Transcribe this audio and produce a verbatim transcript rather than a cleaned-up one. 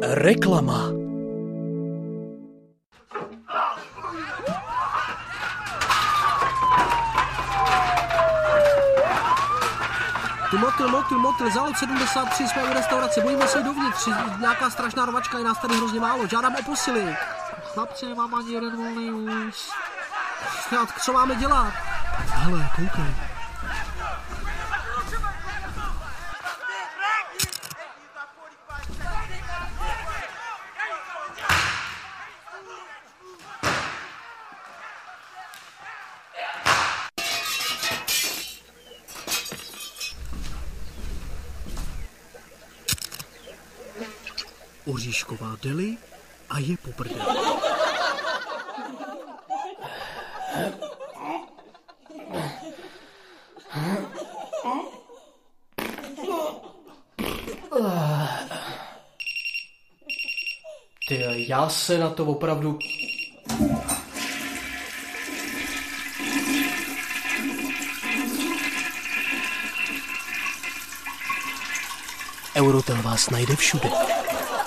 Reklama. Ty motyl, motyl, motyl, zalud sedmdesát tři, jsme u restaurace, bojíme se dovnitř, nějaká strašná rovačka, je nás tady hrozně málo, žádám o posily. Chlapci, nemám ani jeden volný ús. Co máme dělat? Hele, koukej. Oříšková deli a je po prdeli. Ty, já se na to opravdu... Eurotel vás najde všude.